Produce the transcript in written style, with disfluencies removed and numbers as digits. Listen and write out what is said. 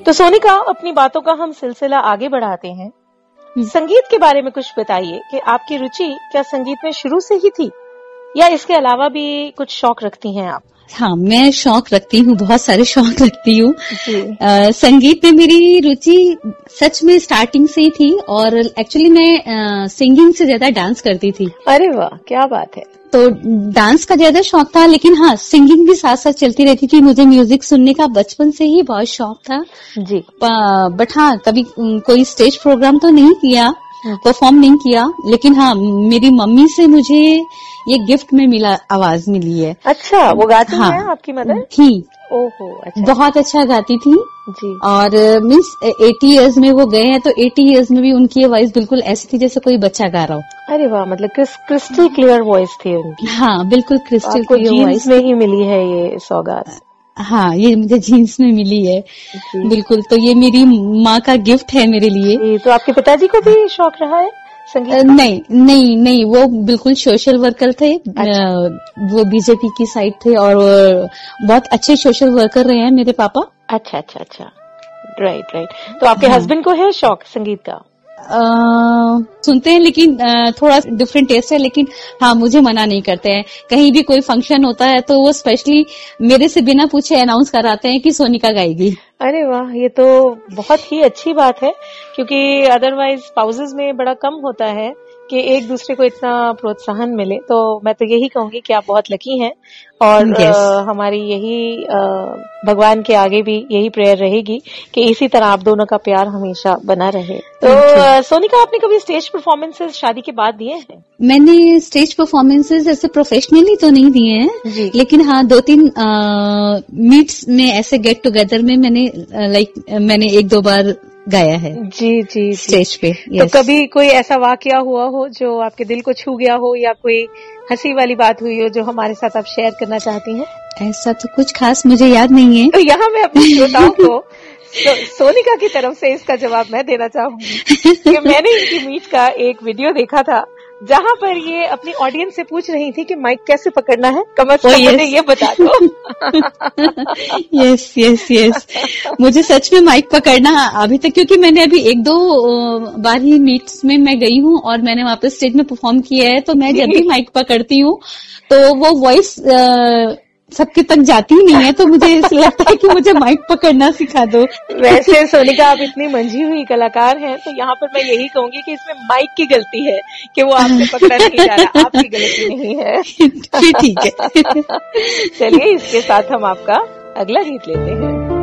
तो सोनिका, अपनी बातों का हम सिलसिला आगे बढ़ाते हैं। संगीत के बारे में कुछ बताइए कि आपकी रुचि क्या संगीत में शुरू से ही थी या इसके अलावा भी कुछ शौक रखती हैं आप? हाँ, मैं शौक रखती हूँ, बहुत सारे शौक रखती हूँ। संगीत में मेरी रुचि सच में स्टार्टिंग से ही थी और एक्चुअली मैं सिंगिंग से ज्यादा डांस करती थी। अरे वाह, क्या बात है। तो डांस का ज्यादा शौक था, लेकिन हाँ, सिंगिंग भी साथ साथ चलती रहती थी। मुझे म्यूजिक सुनने का बचपन से ही बहुत शौक था जी। बट हाँ, कभी कोई स्टेज प्रोग्राम तो नहीं किया, परफॉर्म नहीं किया, लेकिन हाँ, मेरी मम्मी से मुझे ये गिफ्ट में मिला, आवाज मिली है। अच्छा, वो गाती हैं आपकी मदर? थी। ओहो, अच्छा। बहुत अच्छा गाती थी जी। और मीन्स 80 इयर्स में वो गए हैं, तो 80 इयर्स में भी उनकी आवाज बिल्कुल ऐसी थी जैसे कोई बच्चा गा रहा हो। अरे वाह, मतलब क्रिस्टल क्लियर वॉइस थी उनकी। हाँ, बिल्कुल क्रिस्टल क्लियर वॉइस में ही मिली है ये सौगात। हाँ, ये मुझे जीन्स में मिली है। बिल्कुल, तो ये मेरी माँ का गिफ्ट है मेरे लिए। तो आपके पिताजी को भी शौक रहा है संगीत? नहीं, वो बिल्कुल सोशल वर्कर थे। अच्छा। वो बीजेपी की साइड थे और बहुत अच्छे सोशल वर्कर रहे हैं मेरे पापा। अच्छा, राइट। तो आपके हस्बैंड को है शौक संगीत का? सुनते हैं, लेकिन थोड़ा डिफरेंट टेस्ट है, लेकिन हाँ, मुझे मना नहीं करते हैं। कहीं भी कोई फंक्शन होता है तो वो स्पेशली मेरे से बिना पूछे अनाउंस कराते हैं कि सोनिका गाएगी। अरे वाह, ये तो बहुत ही अच्छी बात है, क्योंकि अदरवाइज स्पाउसेस में बड़ा कम होता है कि एक दूसरे को इतना प्रोत्साहन मिले। तो मैं तो यही कहूंगी कि आप बहुत लकी हैं और हमारी यही भगवान के आगे भी यही प्रेयर रहेगी कि इसी तरह आप दोनों का प्यार हमेशा बना रहे। तो सोनिका, आपने कभी स्टेज परफॉर्मेंसेस शादी के बाद दिए हैं? मैंने स्टेज परफॉर्मेंसेस ऐसे प्रोफेशनली तो नहीं दिए हैं, लेकिन हाँ, 2-3 मीट्स में ऐसे गेट टुगेदर में मैंने मैंने 1-2 बार गाया है। जी स्टेज पे। तो कभी कोई ऐसा वाकया हुआ हो जो आपके दिल को छू गया हो या कोई हंसी वाली बात हुई हो जो हमारे साथ आप शेयर करना चाहती हैं? ऐसा तो कुछ खास मुझे याद नहीं है। तो यहाँ मैं अपने श्रोताओं को सोनिका की तरफ से इसका जवाब मैं देना चाहूंगी कि मैंने इनकी मीट का एक वीडियो देखा था जहाँ पर ये अपनी ऑडियंस से पूछ रही थी कि माइक कैसे पकड़ना है, कम से कम मुझे ये बता दो। यस। मुझे सच में माइक पकड़ना अभी तक, क्योंकि मैंने अभी 1-2 बार ही मीट्स में मैं गई हूँ और मैंने वहाँ पे स्टेज में परफॉर्म किया है, तो मैं जब भी माइक पकड़ती हूँ तो वो वॉइस सबके तक जाती ही नहीं है, तो मुझे ऐसा लगता है कि मुझे माइक पकड़ना सिखा दो। वैसे सोनिका, आप इतनी मंझी हुई कलाकार हैं, तो यहाँ पर मैं यही कहूंगी कि इसमें माइक की गलती है कि वो आपसे पकड़ा नहीं जा रहा, आपकी गलती नहीं है। ठीक है। चलिए, इसके साथ हम आपका अगला गीत लेते हैं।